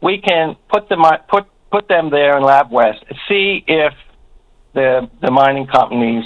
we can put them there in Lab West, see if the mining companies,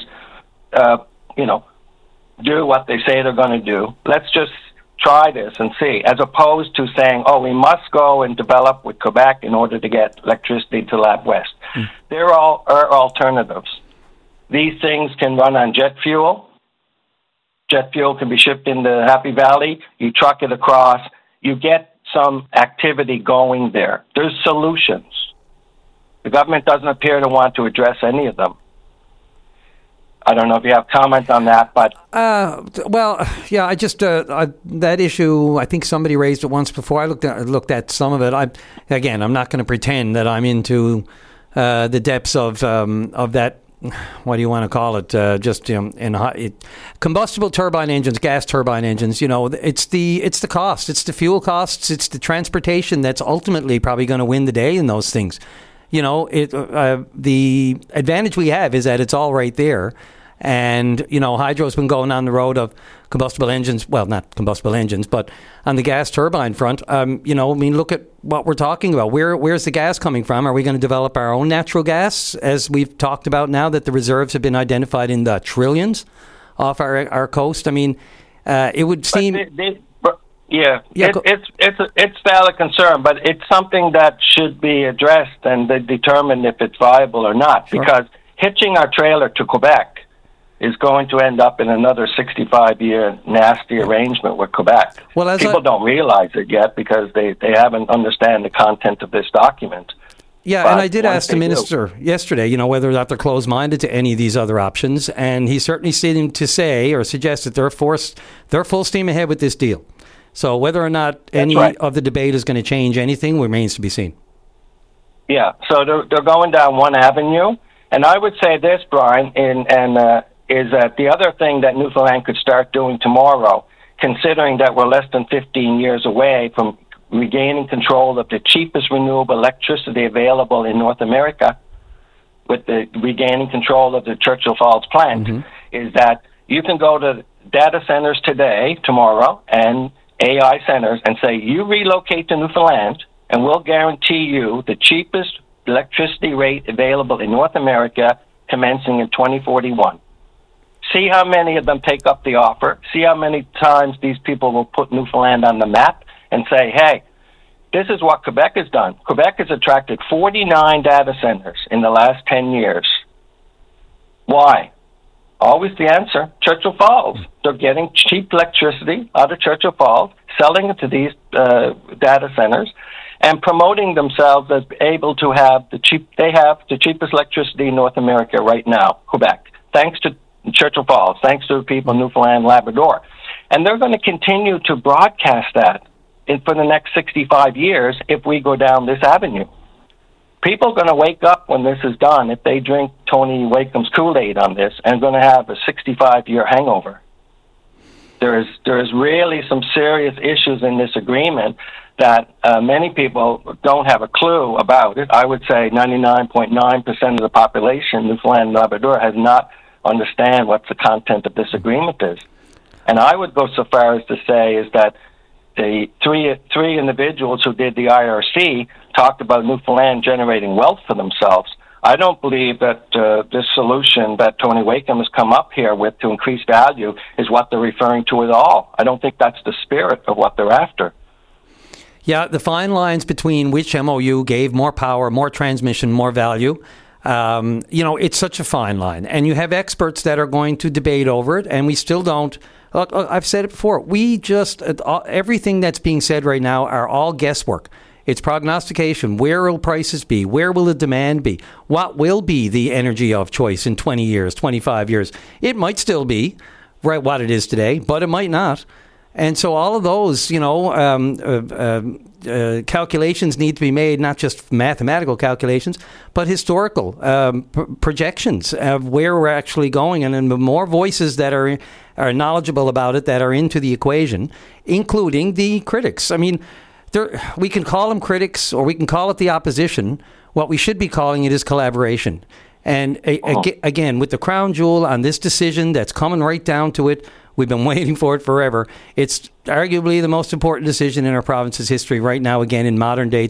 do what they say they're going to do. Let's just try this and see, as opposed to saying, we must go and develop with Quebec in order to get electricity to Lab West. There are alternatives. These things can run on jet fuel. Jet fuel can be shipped into Happy Valley. You truck it across. You get some activity going there. There's solutions. The government doesn't appear to want to address any of them. I don't know if you have comment on that, but... I just... that issue, I think somebody raised it once before. I looked at some of it. I'm not going to pretend that I'm into the depths of that... What do you want to call it? Combustible turbine engines, gas turbine engines. It's the cost, it's the fuel costs, it's the transportation that's ultimately probably going to win the day in those things. The advantage we have is that it's all right there. And, hydro's been going on the road of combustible engines. Well, not combustible engines, but on the gas turbine front, look at what we're talking about. Where's the gas coming from? Are we going to develop our own natural gas, as we've talked about now that the reserves have been identified in the trillions off our coast? It would seem... It's valid concern, but it's something that should be addressed and determined if it's viable or not. Sure. Because hitching our trailer to Quebec is going to end up in another 65-year nasty arrangement with Quebec. Well, people don't realize it yet because they haven't understand the content of this document. Yeah, but and I did ask the minister yesterday, whether or not they're closed-minded to any of these other options, and he certainly seemed to say or suggest that they're full steam ahead with this deal. So whether or not any of the debate is going to change anything remains to be seen. Yeah, so they're going down one avenue, and I would say this, Brian, is that the other thing that Newfoundland could start doing tomorrow, considering that we're less than 15 years away from regaining control of the cheapest renewable electricity available in North America, with the regaining control of the Churchill Falls plant, is that you can go to data centers tomorrow, and AI centers, and say, you relocate to Newfoundland, and we'll guarantee you the cheapest electricity rate available in North America commencing in 2041. See how many of them take up the offer. See how many times these people will put Newfoundland on the map and say, hey, this is what Quebec has done. Quebec has attracted 49 data centers in the last 10 years. Why? Always the answer, Churchill Falls. They're getting cheap electricity out of Churchill Falls, selling it to these data centers, and promoting themselves as able to have the cheapest electricity in North America right now, Quebec, thanks to Churchill Falls, thanks to the people of Newfoundland, Labrador. And they're going to continue to broadcast that for the next 65 years if we go down this avenue. People are going to wake up when this is done if they drink Tony Wakeham's Kool-Aid on this and going to have a 65-year hangover. There is really some serious issues in this agreement that many people don't have a clue about it. I would say 99.9% of the population, Newfoundland and Labrador, has not understand what the content of this agreement is. And I would go so far as to say is that the three individuals who did the IRC talked about Newfoundland generating wealth for themselves. I don't believe that this solution that Tony Wakeham has come up here with to increase value is what they're referring to at all. I don't think that's the spirit of what they're after. Yeah, the fine lines between which MOU gave more power, more transmission, more value, it's such a fine line. And you have experts that are going to debate over it, and we still don't. Look, I've said it before. Everything that's being said right now are all guesswork. It's prognostication. Where will prices be? Where will the demand be? What will be the energy of choice in 20 years, 25 years? It might still be right what it is today, but it might not. And so all of those, calculations need to be made, not just mathematical calculations, but historical projections of where we're actually going. And then the more voices that are knowledgeable about it that are into the equation, including the critics. I mean, we can call them critics or we can call it the opposition. What we should be calling it is collaboration. And again, with the crown jewel on this decision that's coming right down to it, we've been waiting for it forever. It's arguably the most important decision in our province's history right now, again, in modern day.